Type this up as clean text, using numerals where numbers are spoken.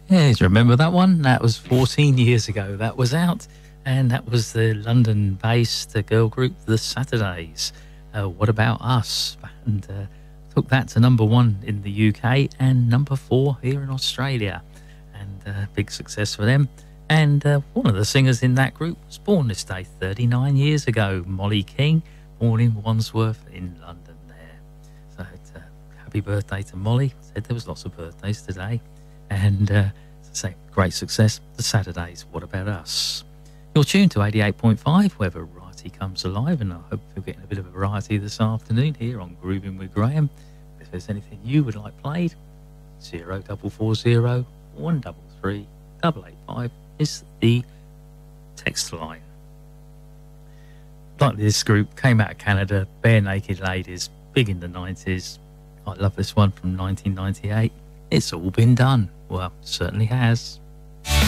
Yeah, do you remember that one? That was 14 years ago. That was out, and that was the London-based girl group, The Saturdays. What About Us? And took that to #1 in the UK and #4 here in Australia. And big success for them. And one of the singers in that group was born this day 39 years ago, Molly King, born in Wandsworth in London there. So happy birthday to Molly. Said there was lots of birthdays today. And as I say, great success. The Saturdays, What About Us? You're tuned to 88.5, where variety comes alive, and I hope you're getting a bit of a variety this afternoon here on Grooving with Graham. If there's anything you would like played, 0440 133 885 is the text line. Like this group, came out of Canada, Bare Naked Ladies, big in the 90s. I love this one from 1998. It's all been done. Well, certainly has.